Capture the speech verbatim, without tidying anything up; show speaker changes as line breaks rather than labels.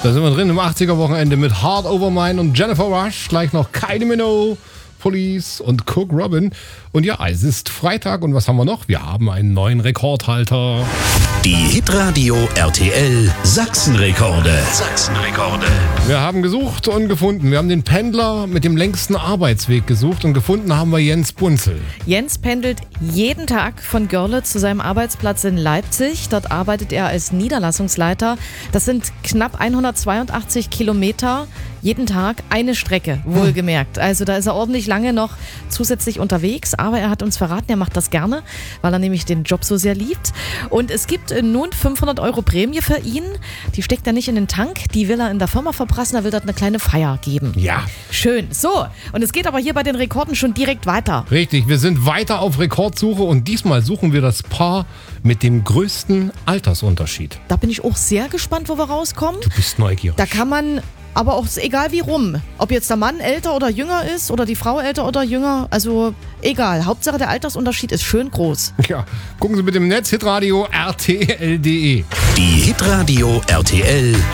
Da sind wir drin im achtziger-Wochenende mit Hard Over Mine und Jennifer Rush. Gleich noch Kylie Minogue, Police und Cook Robin. Und ja, es ist Freitag und was haben wir noch? Wir haben einen neuen Rekordhalter.
Die Hitradio R T L Sachsenrekorde. Sachsenrekorde.
Wir haben gesucht und gefunden. Wir haben den Pendler mit dem längsten Arbeitsweg gesucht und gefunden haben wir Jens Bunzel.
Jens pendelt jeden Tag von Görlitz zu seinem Arbeitsplatz in Leipzig. Dort arbeitet er als Niederlassungsleiter. Das sind knapp hundertzweiundachtzig Kilometer. Jeden Tag eine Strecke, wohlgemerkt. Also da ist er ordentlich lange noch zusätzlich unterwegs. Aber er hat uns verraten, er macht das gerne, weil er nämlich den Job so sehr liebt. Und es gibt nun fünfhundert Euro Prämie für ihn. Die steckt er nicht in den Tank, die will er in der Firma verprassen. Er will dort eine kleine Feier geben.
Ja.
Schön. So, und es geht aber hier bei den Rekorden schon direkt weiter.
Richtig, wir sind weiter auf Rekordsuche und diesmal suchen wir das Paar mit dem größten Altersunterschied.
Da bin ich auch sehr gespannt, wo wir rauskommen.
Du bist neugierig.
Da kann man... Aber auch egal wie rum. Ob jetzt der Mann älter oder jünger ist oder die Frau älter oder jünger. Also egal. Hauptsache der Altersunterschied ist schön groß.
Ja, gucken Sie bitte im Netz, hitradio R T L punkt de.
Die Hitradio R T L